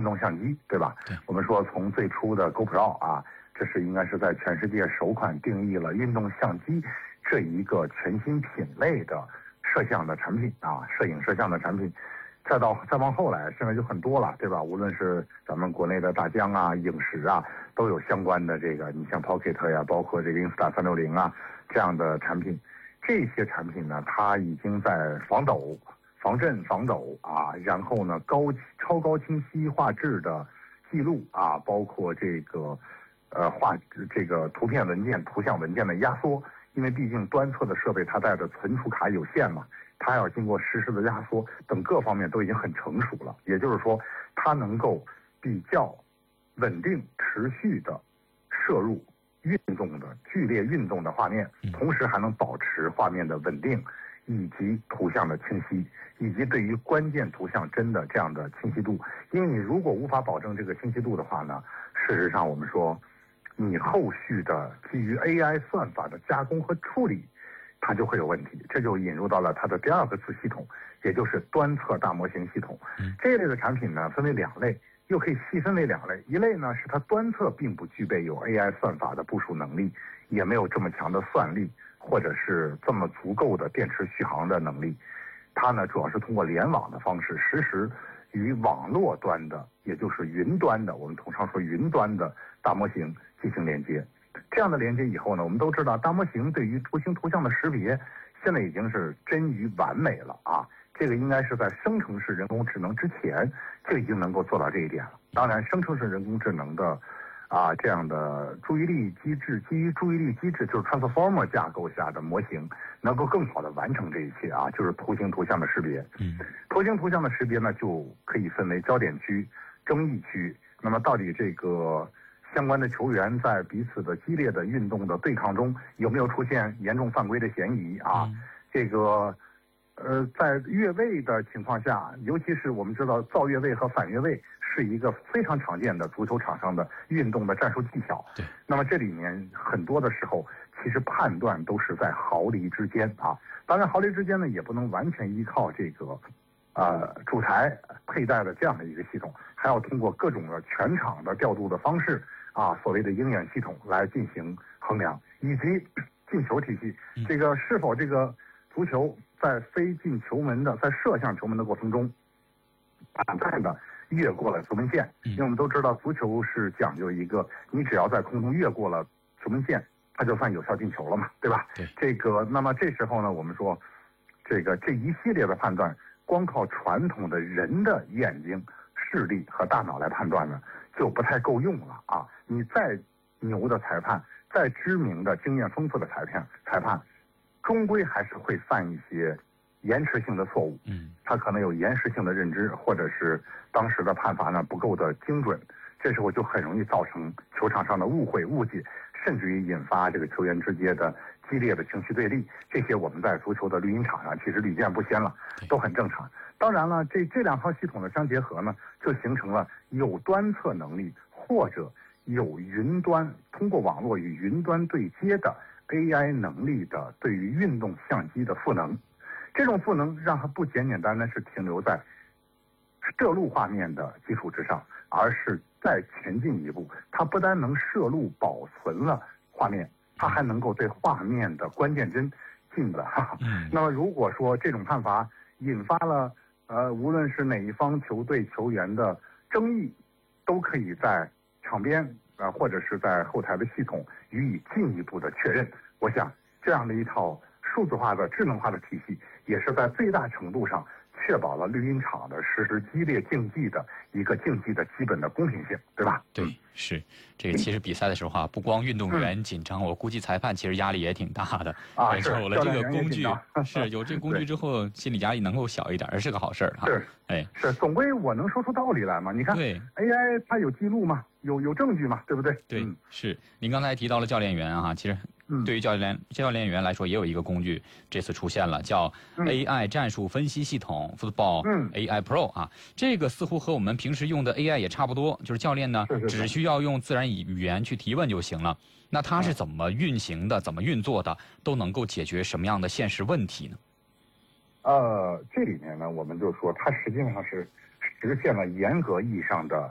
动相机，对吧？ 对。 我们说从最初的 GoPro 啊，这是应该是在全世界首款定义了运动相机这一个全新品类的摄像的产品啊，摄影摄像的产品。再往后来，现在就很多了，对吧？无论是咱们国内的大疆啊、影视啊，都有相关的这个，你像 Pocket 呀，包括这个 Insta360啊这样的产品。这些产品呢，它已经在防抖、防震、防抖啊，然后呢超高清晰画质的记录啊，包括这个这个图片文件、图像文件的压缩，因为毕竟端侧的设备它带的存储卡有限嘛。它要经过实时的压缩等各方面都已经很成熟了，也就是说，它能够比较稳定、持续的摄入剧烈运动的画面，同时还能保持画面的稳定，以及图像的清晰，以及对于关键图像真的这样的清晰度。因为你如果无法保证这个清晰度的话呢，事实上我们说，你后续的基于 AI 算法的加工和处理，它就会有问题，这就引入到了它的第二个子系统，也就是端侧大模型系统。这一类的产品呢，分为两类，又可以细分为两类。一类呢是它端侧并不具备有 AI 算法的部署能力，也没有这么强的算力，或者是这么足够的电池续航的能力。它呢主要是通过联网的方式，实时与网络端的，也就是云端的，我们通常说云端的大模型进行连接。这样的连接以后呢，我们都知道大模型对于图形图像的识别现在已经是臻于完美了啊。这个应该是在生成式人工智能之前就已经能够做到这一点了。当然生成式人工智能的这样的注意力机制，基于注意力机制就是 Transformer 架构下的模型能够更好的完成这一切啊，就是图形图像的识别。图形图像的识别呢就可以分为焦点区、争议区。那么到底这个相关的球员在彼此的激烈的运动的对抗中有没有出现严重犯规的嫌疑啊？这个在越位的情况下，尤其是我们知道造越位和反越位是一个非常常见的足球场上的运动的战术技巧。 对。 那么这里面很多的时候，其实判断都是在毫厘之间啊。当然毫厘之间呢，也不能完全依靠这个主裁佩戴的这样的一个系统，还要通过各种的全场的调度的方式啊，所谓的鹰眼系统来进行衡量，以及进球体系，这个是否这个足球在飞进球门的，在射向球门的过程中，短暂的越过了球门线。因为我们都知道足球是讲究一个，你只要在空中越过了球门线，它就算有效进球了嘛，对吧？ 对。 这个，那么这时候呢，我们说，这一系列的判断，光靠传统的人的眼睛、视力和大脑来判断呢，就不太够用了啊！你再牛的裁判，再知名的经验丰富的裁判，终归还是会犯一些延迟性的错误。他可能有延时性的认知，或者是当时的判罚呢不够的精准，这时候就很容易造成球场上的误会、误解，甚至于引发这个球员之间的激烈的情绪对立。这些我们在足球的绿茵场上其实屡见不鲜了，都很正常。当然了，这两套系统的相结合呢，就形成了有端侧能力或者有云端通过网络与云端对接的 AI 能力的对于运动相机的赋能。这种赋能让它不简简单单是停留在摄录画面的基础之上，而是再前进一步，它不单能摄录保存了画面，它还能够对画面的关键帧进了。那么如果说这种判罚引发了无论是哪一方球队球员的争议，都可以在场边或者是在后台的系统予以进一步的确认。我想这样的一套数字化的智能化的体系，也是在最大程度上确保了绿茵场的实时激烈竞技的一个竞技的基本的公平性，对吧？ 对，是这个。其实比赛的时候不光运动员紧张，我估计裁判其实压力也挺大的啊。 有了这个工具，是有这个工具之后，心理压力能够小一点，而是个好事啊。 是，总归我能说出道理来嘛？你看，对 AI 它有记录嘛，有证据嘛，对不对？ 对，是。您刚才提到了教练员其实对于教练员来说，也有一个工具，这次出现了，叫 AI 战术分析系统 Football AI Pro 这个似乎和我们平时用的 AI 也差不多，就是教练呢只需要用自然语言去提问就行了。那它是怎么运行的，怎么运作的，都能够解决什么样的现实问题呢？ 这里面呢，我们就说它实际上是实现了严格意义上的